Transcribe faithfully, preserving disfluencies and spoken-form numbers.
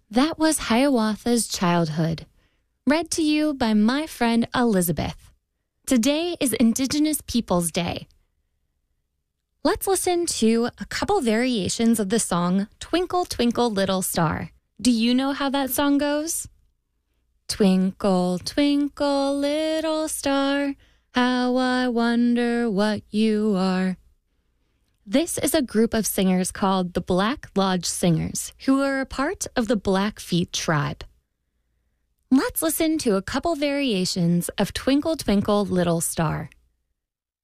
That was Hiawatha's Childhood, read to you by my friend Elizabeth. Today is Indigenous Peoples Day. Let's listen to a couple variations of the song Twinkle, Twinkle, Little Star. Do you know how that song goes? Twinkle, twinkle, little star, how I wonder what you are. This is a group of singers called the Black Lodge Singers, who are a part of the Blackfeet tribe. Let's listen to a couple variations of Twinkle, Twinkle, Little Star.